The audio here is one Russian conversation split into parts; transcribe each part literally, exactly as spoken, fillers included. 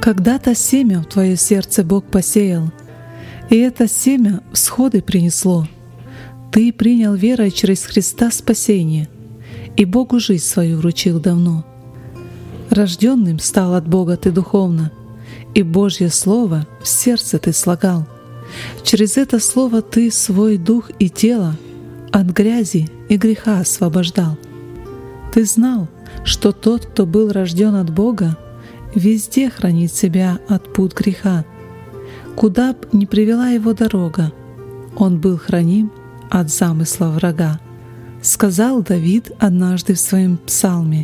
Когда-то семя в твое сердце Бог посеял, и это семя всходы принесло. Ты принял верой через Христа спасение, и Богу жизнь свою вручил давно. Рожденным стал от Бога ты духовно, и Божье Слово в сердце ты слагал. Через это Слово ты свой дух и тело от грязи и греха освобождал. Ты знал, что тот, кто был рожден от Бога, везде хранит себя от пут греха. Куда б ни привела его дорога, он был храним от замысла врага. Сказал Давид однажды в своем псалме: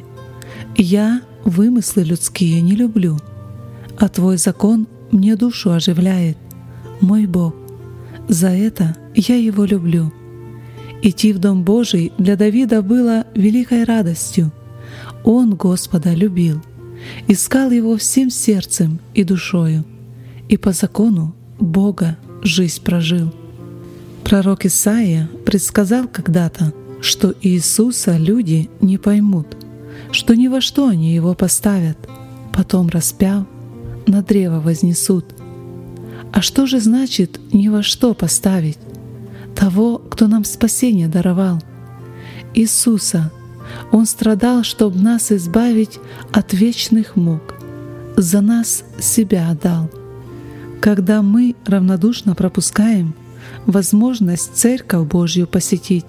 «Я вымыслы людские не люблю, а Твой закон мне душу оживляет, мой Бог, за это я Его люблю». Идти в Дом Божий для Давида было великой радостью. Он Господа любил, искал Его всем сердцем и душою, и по закону Бога жизнь прожил. Пророк Исаия предсказал когда-то, что Иисуса люди не поймут, что ни во что они Его поставят, потом распяв, на древо вознесут. А что же значит ни во что поставить? Того, кто нам спасение даровал. Иисуса. Он страдал, чтобы нас избавить от вечных мук. За нас себя отдал. Когда мы равнодушно пропускаем возможность Церковь Божью посетить,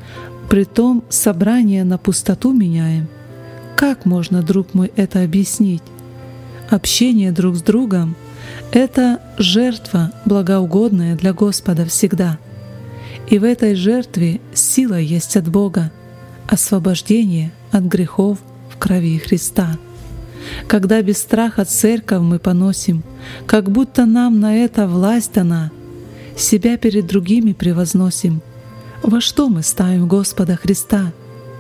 притом собрание на пустоту меняем, как можно, друг мой, это объяснить? Общение друг с другом — это жертва, благоугодная для Господа всегда. И в этой жертве сила есть от Бога, освобождение от грехов в крови Христа. Когда без страха церковь мы поносим, как будто нам на это власть дана, себя перед другими превозносим, во что мы ставим Господа Христа?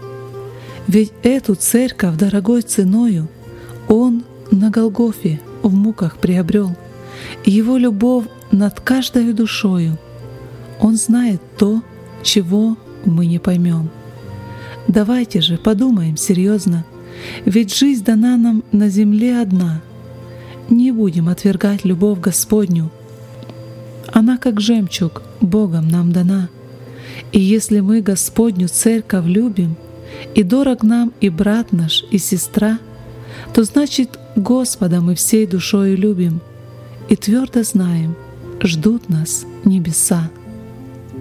Ведь эту церковь дорогой ценою Он на Голгофе в муках приобрел, и Его любовь над каждой душою. Он знает то, чего мы не поймем. Давайте же подумаем серьезно, ведь жизнь дана нам на земле одна. Не будем отвергать любовь Господню. Она как жемчуг Богом нам дана. И если мы Господню Церковь любим, и дорог нам и брат наш, и сестра, то значит Господа мы всей душою любим и твердо знаем, ждут нас небеса.